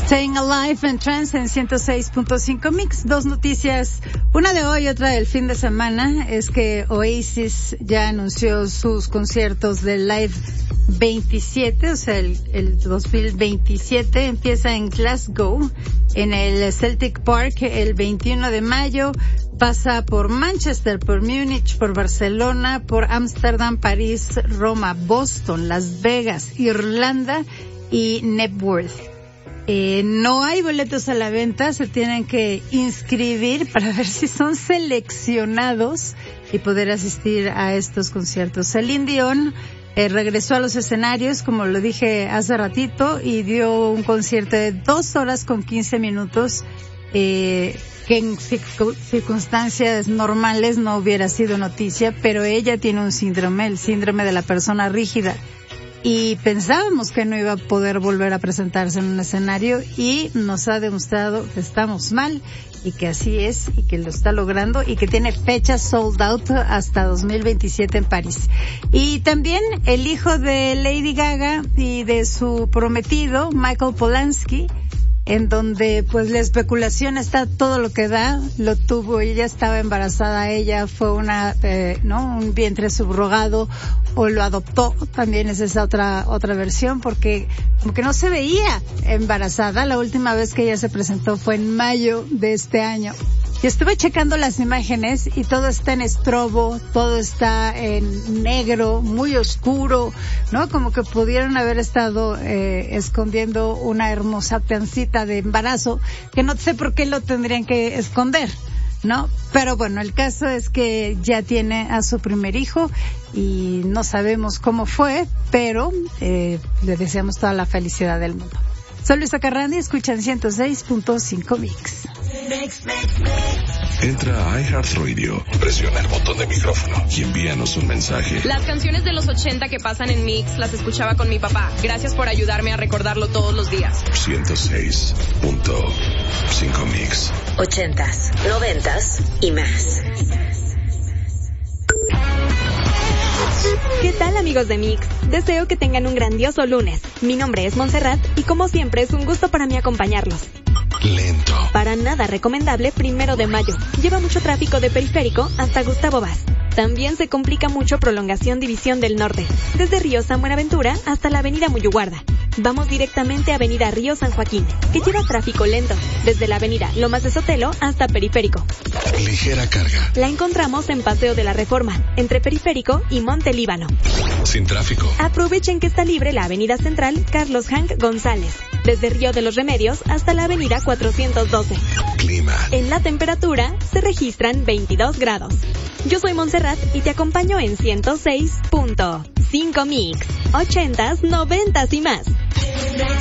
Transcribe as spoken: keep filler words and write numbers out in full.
Staying Alive en Trance en ciento seis punto cinco Mix. Dos noticias, una de hoy, otra del fin de semana, es que Oasis ya anunció sus conciertos del Live veintisiete, o sea, el, el dos mil veintisiete empieza en Glasgow, en el Celtic Park, el veintiuno de mayo, pasa por Manchester, por Múnich, por Barcelona, por Ámsterdam, París, Roma, Boston, Las Vegas, Irlanda y Knebworth. Eh, no hay boletos a la venta, se tienen que inscribir para ver si son seleccionados y poder asistir a estos conciertos. Celine Dion eh, regresó a los escenarios, como lo dije hace ratito, y dio un concierto de dos horas con quince minutos, eh, que en circunstancias normales no hubiera sido noticia, pero ella tiene un síndrome, el síndrome de la persona rígida. Y pensábamos que no iba a poder volver a presentarse en un escenario y nos ha demostrado que estamos mal y que así es y que lo está logrando y que tiene fecha sold out hasta dos mil veintisiete en París. Y también el hijo de Lady Gaga y de su prometido, Michael Polanski, en donde pues la especulación está todo lo que da, lo tuvo, ella estaba embarazada, ella fue una, eh, ¿no? un vientre subrogado, o lo adoptó, también es esa otra, otra versión, porque como que no se veía embarazada, la última vez que ella se presentó fue en mayo de este año. Y estuve checando las imágenes y todo está en estrobo, todo está en negro, muy oscuro, ¿no? Como que pudieron haber estado eh, escondiendo una hermosa pancita de embarazo, que no sé por qué lo tendrían que esconder, ¿no? Pero bueno, el caso es que ya tiene a su primer hijo y no sabemos cómo fue, pero eh, le deseamos toda la felicidad del mundo. Soy Luisa Carrandi, escuchan ciento seis punto cinco Mix. Entra a iHeartRadio, presiona el botón de micrófono y envíanos un mensaje. Las canciones de los ochenta que pasan en Mix las escuchaba con mi papá. Gracias por ayudarme a recordarlo todos los días. ciento seis punto cinco Mix. Ochentas, noventas y más. ¿Qué tal, amigos de Mix? Deseo que tengan un grandioso lunes. Mi nombre es Montserrat y como siempre es un gusto para mí acompañarlos. Lento. Para nada recomendable primero de mayo. Lleva mucho tráfico de Periférico hasta Gustavo Vaz. También se complica mucho prolongación División del Norte, desde Río San Buenaventura hasta la avenida Muyuguarda. Vamos directamente a avenida Río San Joaquín, que lleva tráfico lento, desde la avenida Lomas de Sotelo hasta Periférico. Ligera carga. La encontramos en Paseo de la Reforma, entre Periférico y Monte Líbano. Sin tráfico. Aprovechen que está libre la avenida Central Carlos Hank González, desde Río de los Remedios hasta la avenida cuatrocientos doce. Clima. En la temperatura se registran veintidós grados. Yo soy Montserrat y te acompaño en ciento seis punto cinco Mix, ochentas, noventas y más.